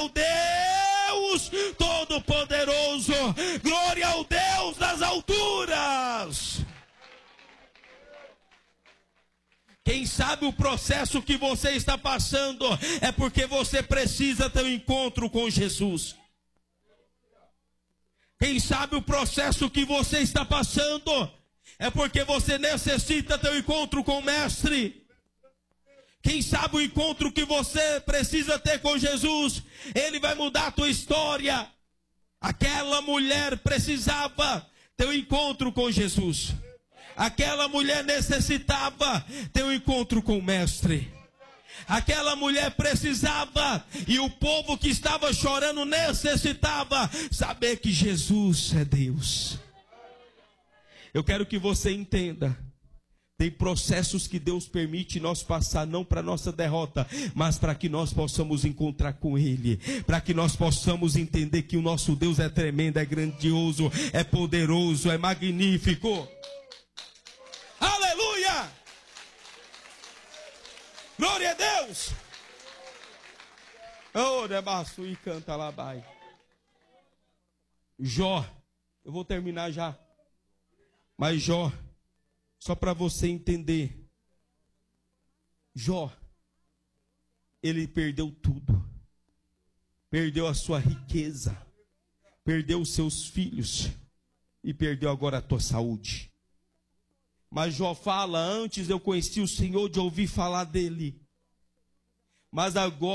ao Deus Todo-Poderoso. Glória ao Deus das alturas. Quem sabe o processo que você está passando é porque você precisa ter um encontro com Jesus. Quem sabe o processo que você está passando é porque você necessita ter um encontro com o Mestre. Quem sabe o encontro que você precisa ter com Jesus, Ele vai mudar a tua história. Aquela mulher precisava ter um encontro com Jesus. Aquela mulher necessitava ter um encontro com o Mestre. Aquela mulher precisava, e o povo que estava chorando necessitava saber que Jesus é Deus. Eu quero que você entenda. Tem processos que Deus permite nós passar, não para nossa derrota, mas para que nós possamos encontrar com Ele, para que nós possamos entender que o nosso Deus é tremendo, é grandioso, é poderoso, é magnífico. Aleluia! Glória a Deus! Oh, debaixo e canta lá, vai. Jó, eu vou terminar já. Mas Jó, só para você entender, Jó, ele perdeu tudo. Perdeu a sua riqueza, perdeu os seus filhos e perdeu agora a tua saúde. Mas Jó fala, antes eu conheci o Senhor de ouvir falar dele, mas agora